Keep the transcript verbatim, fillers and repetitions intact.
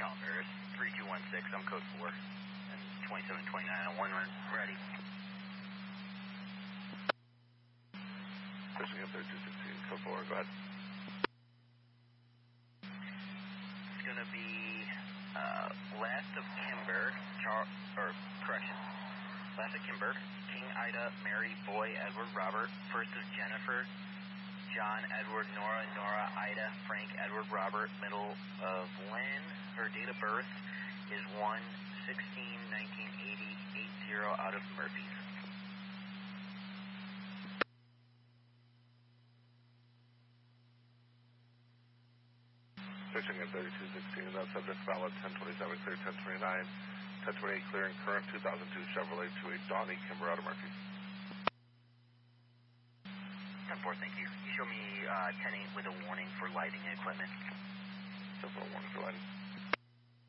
calendar is three two one six, I'm code four, and twenty-seven twenty-nine on one run, ready. Pushing up thirty-two sixteen, code four, go ahead. It's going to be uh, last of Kimber, Char or correction, last of Kimber, King Ida, Mary, Boy, Edward, Robert, first is Jennifer, John, Edward, Nora, Nora, Ida, Frank, Edward, Robert, middle of Lynn. Her date of birth is one sixteen nineteen eighty, eight zero out of Murphy's. Pushing at thirty-two sixteen, that subject valid ten twenty-seven, clear ten twenty-nine, ten twenty-eight, clearing current two thousand two Chevrolet two eight Donnie, Kimber out of Murphy. ten four, thank you. You show me uh, ten eight with a warning for lighting equipment. ten four, warning for lighting.